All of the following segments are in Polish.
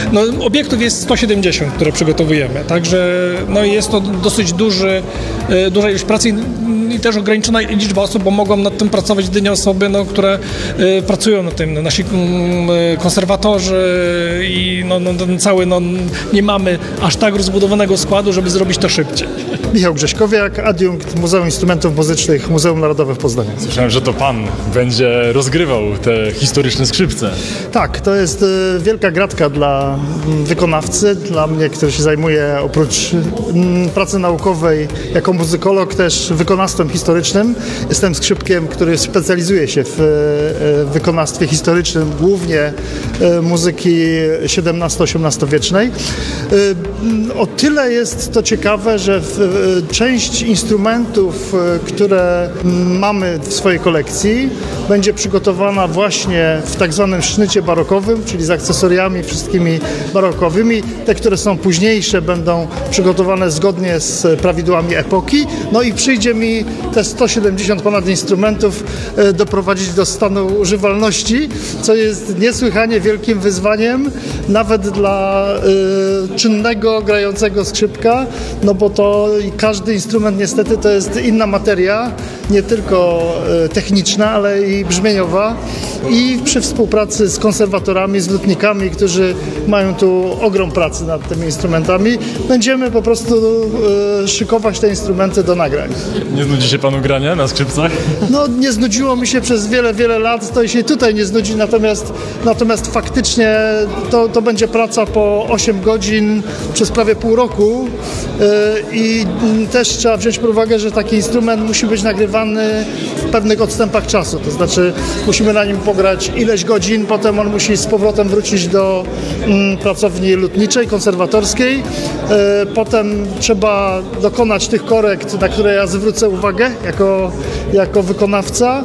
No, obiektów jest 170, które przygotowujemy, także no, jest to dosyć duża ilość pracy i też ograniczona liczba osób, bo mogą nad tym pracować jedynie osoby, no, które pracują nad tym, nasi konserwatorzy i ten cały, nie mamy aż tak rozbudowanego składu, żeby zrobić to szybciej. Michał Grześkowiak, adiunkt Muzeum Instrumentów Muzycznych, Muzeum Narodowe w Poznaniu. Słyszałem, że to pan będzie rozgrywał te historyczne skrzypce. Tak, to jest wielka gratka dla wykonawcy, dla mnie, który się zajmuje oprócz pracy naukowej jako muzykolog też wykonawstwem historycznym. Jestem skrzypkiem, który specjalizuje się w wykonawstwie historycznym, głównie muzyki XVII-XVIII wiecznej. O tyle jest to ciekawe, że część instrumentów, które mamy w swojej kolekcji, będzie przygotowana właśnie w tak zwanym sznycie barokowym, czyli z akcesoriami wszystkimi barokowymi. Te, które są późniejsze, będą przygotowane zgodnie z prawidłami epoki. No i przyjdzie mi te 170 ponad instrumentów doprowadzić do stanu używalności, co jest niesłychanie wielkim wyzwaniem, nawet dla czynnego, grającego skrzypka, no bo to każdy instrument niestety to jest inna materia, nie tylko techniczna, ale i brzmieniowa, i przy współpracy z konserwatorami, z lutnikami, którzy mają tu ogrom pracy nad tymi instrumentami, będziemy po prostu szykować te instrumenty do nagrań. Nie znudzi się panu granie na skrzypcach? No nie znudziło mi się przez wiele lat, to się tutaj nie znudzi, natomiast faktycznie to będzie praca po 8 godzin przez prawie pół roku i też trzeba wziąć pod uwagę, że taki instrument musi być nagrywany w pewnych odstępach czasu, to znaczy musimy na nim pograć ileś godzin, potem on musi z powrotem wrócić do pracowni lutniczej, konserwatorskiej, potem trzeba dokonać tych korekt, na które ja zwrócę uwagę jako wykonawca,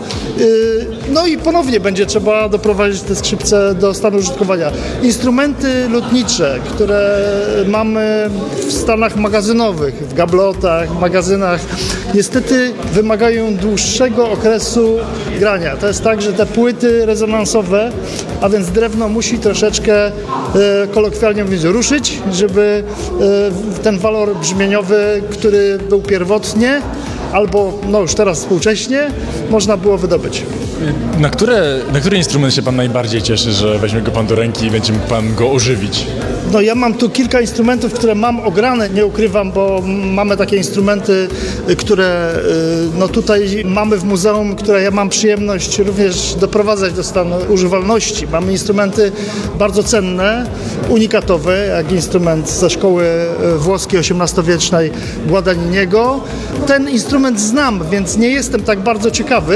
no i ponownie będzie trzeba doprowadzić te skrzypce do stanu użytkowania. Instrumenty lutnicze, które mamy w stanach magazynowych, w gablotach, magazynach, niestety wymagają dłuższego okresu grania. To jest tak, że te płyty rezonansowe, a więc drewno musi troszeczkę, kolokwialnie mówiąc, ruszyć, żeby ten walor brzmieniowy, który był pierwotnie, albo już teraz współcześnie, można było wydobyć. Na który instrument się pan najbardziej cieszy, że weźmie go pan do ręki i będzie mógł pan go ożywić? No ja mam tu kilka instrumentów, które mam ograne, nie ukrywam, bo mamy takie instrumenty, które tutaj mamy w muzeum, które ja mam przyjemność również doprowadzać do stanu używalności. Mamy instrumenty bardzo cenne, unikatowe, jak instrument ze szkoły włoskiej XVIII-wiecznej Guadagniniego. Ten instrument znam, więc nie jestem tak bardzo ciekawy,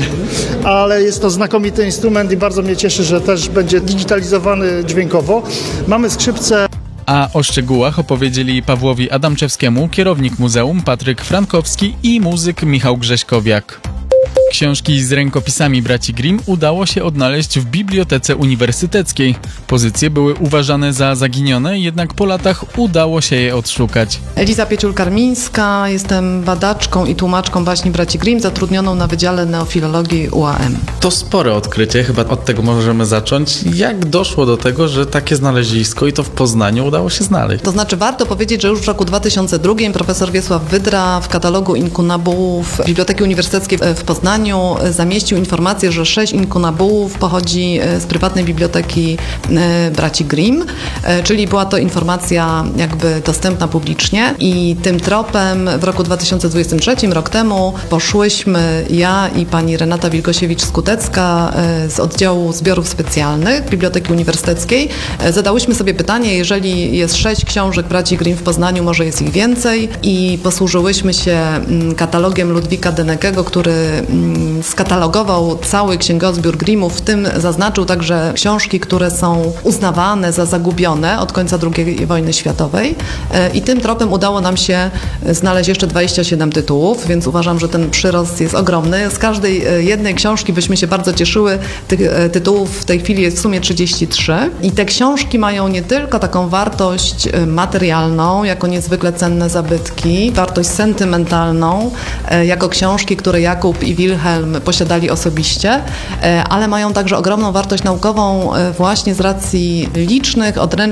ale jest to znakomity instrument i bardzo mnie cieszy, że też będzie digitalizowany dźwiękowo. Mamy skrzypce. A o szczegółach opowiedzieli Pawłowi Adamczewskiemu kierownik muzeum Patryk Frankowski i muzyk Michał Grześkowiak. Książki z rękopisami braci Grimm udało się odnaleźć w Bibliotece Uniwersyteckiej. Pozycje były uważane za zaginione, jednak po latach udało się je odszukać. Eliza Pieciul-Karmińska, jestem badaczką i tłumaczką baśni braci Grimm, zatrudnioną na Wydziale Neofilologii UAM. To spore odkrycie, chyba od tego możemy zacząć. Jak doszło do tego, że takie znalezisko i to w Poznaniu udało się znaleźć? To znaczy warto powiedzieć, że już w roku 2002 profesor Wiesław Wydra w katalogu inkunabułów Biblioteki Uniwersyteckiej w Poznaniu zamieścił informację, że 6 inkunabułów pochodzi z prywatnej biblioteki braci Grimm, czyli była to informacja jakby dostępna publicznie i tym tropem w roku 2023, rok temu, poszłyśmy ja i pani Renata Wilgosiewicz-Skutecka z oddziału zbiorów specjalnych Biblioteki Uniwersyteckiej. Zadałyśmy sobie pytanie, jeżeli jest 6 książek braci Grimm w Poznaniu, może jest ich więcej, i posłużyłyśmy się katalogiem Ludwika Denekego, który skatalogował cały księgozbiór Grimmów, w tym zaznaczył także książki, które są uznawane za zagubione od końca II wojny światowej, i tym tropem udało nam się znaleźć jeszcze 27 tytułów, więc uważam, że ten przyrost jest ogromny. Z każdej jednej książki byśmy się bardzo cieszyły. Tych tytułów w tej chwili jest w sumie 33 i te książki mają nie tylko taką wartość materialną, jako niezwykle cenne zabytki, wartość sentymentalną, jako książki, które Jakub i Wilhelm posiadali osobiście, ale mają także ogromną wartość naukową właśnie z racji licznych, odręcznych